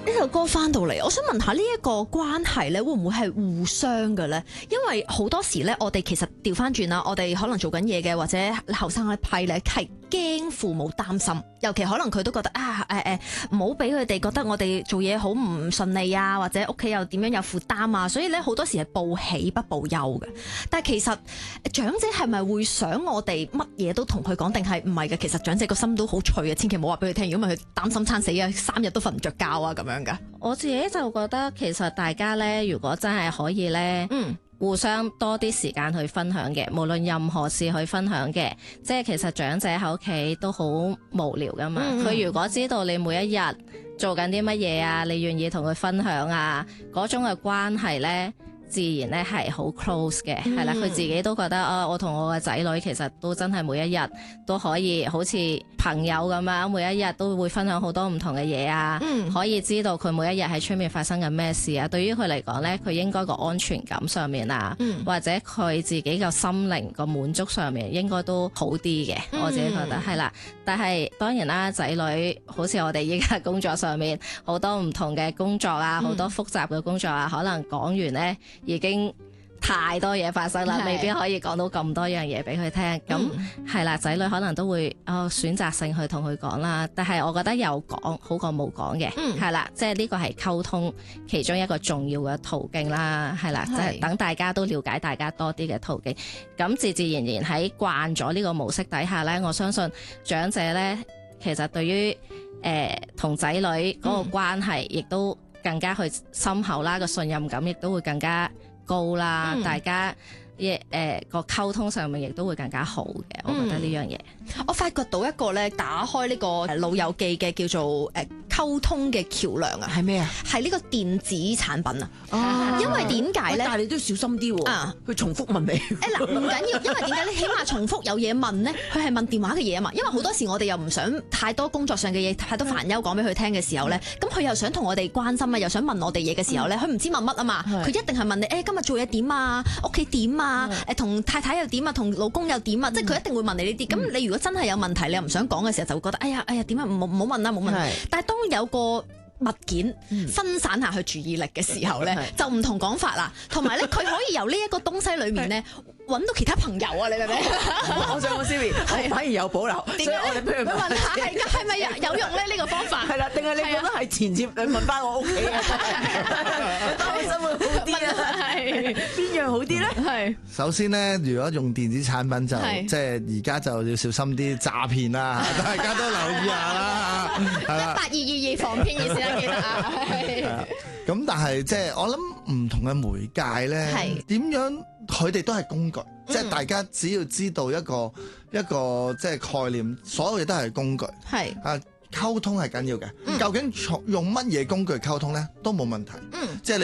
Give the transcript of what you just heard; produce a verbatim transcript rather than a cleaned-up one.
呢首歌翻到嚟，我想問下呢一個關係咧，會唔會係互相嘅咧？因為好多時咧，我哋其實調翻轉啦，我哋可能做緊嘢嘅或者後生一批咧，係驚父母擔心，尤其可能佢都覺得啊誒誒，唔好俾佢哋覺得我哋做嘢好唔順利啊，或者屋企又點樣有負擔啊，所以咧好多時係報喜不報憂嘅。但係其實長者係咪會想我哋乜嘢都同佢講，定係唔係嘅？其實長者個心都好脆嘅，千祈唔好話俾佢聽，如果唔係佢擔心餐死啊，三日都瞓唔着覺啊咁樣噶。 我自己就覺得其實大家咧，如果真係可以咧，嗯，互相多啲時間去分享嘅，無論任何事去分享嘅，即係其實長者喺屋企都好無聊噶嘛。佢、嗯、如果知道你每一日做緊啲乜嘢啊，你願意同佢分享啊，嗰種嘅關係咧，自然咧係好 close 嘅，係啦、嗯，佢自己都覺得啊、哦，我同我嘅仔女其實都真係每一日都可以好似朋友咁樣，每一日都會分享好多唔同嘅嘢啊，嗯、可以知道佢每一日喺出面發生緊咩事啊。對於佢嚟講咧，佢應該個安全感上面啊，嗯、或者佢自己個心靈個滿足上面應該都好啲嘅，嗯、我自己覺得係啦。但係當然啦，仔女好似我哋依家工作上面好多唔同嘅工作啊，好、嗯、多複雜嘅工作啊，可能講完咧，已經太多嘢發生啦，是未必可以講到咁多樣嘢俾佢聽。咁係啦，仔女可能都會哦選擇性去同佢講啦。但係我覺得有講好過冇講嘅，係啦、嗯，即係呢個係溝通其中一個重要嘅途徑啦，係啦，即係等大家都了解大家多啲嘅途徑。咁自自然然喺慣咗呢個模式底下呢，我相信長者呢，其實對於誒同仔女嗰個關係，亦都更加去深厚啦，個信任感亦都會更加高啦，嗯、大家亦誒個溝通上面亦都會更加好嘅，我覺得呢樣嘢。 我發掘到一個咧，打開呢個老友記嘅叫做誒溝通嘅橋梁啊， 係咩啊？ 係呢個電子產品啊。 哦， 因為點解咧？ 但係你都要小心啲喎。啊，佢重複問你。誒嗱，唔緊要，因為點解咧？起碼重複有嘢問咧，佢係問電話嘅嘢啊嘛。因為好多時我哋又唔想太多工作上嘅嘢，太多煩憂講俾佢聽嘅時候咧，咁佢、嗯、又想同我哋關心啊，又想問我哋嘢嘅時候咧，佢唔、嗯、知問乜啊嘛。佢是一定係問你誒、欸，今日做嘢點啊？屋企點啊？誒同是太太又點啊？同老公又點啊？嗯、即係佢一定會問你呢啲。咁、嗯、你如果真係有問題，你又唔想講嘅時候，就會覺得哎呀哎呀點啊？唔好唔好問啦，冇問題。是但係當有個物件分散下佢注意力嘅時候咧，嗯、就唔同講法啦。同埋咧，佢可以由呢一個東西裏面咧揾到其他朋友啊！你明唔明？ 我想講 Siri，我反而有保留。所以我哋不如問下係㗎，係咪有有用咧？呢個方法係啦，定係你覺得係前接你問翻我屋企啊？我生活好啲啊？係邊樣好啲咧？係首先咧，如果用電子產品就即係而家就要小心啲詐騙啦，大家都留意下啦。 一八二二二防騙熱線記得啊！ 咁但係即係我諗唔同嘅媒介咧，點樣佢哋都係工具，即係大家只要知道一個一個即係概念，所有嘢都係工具。係啊，溝通係緊要嘅，究竟從用乜嘢工具溝通咧都冇問題。嗯，即係你。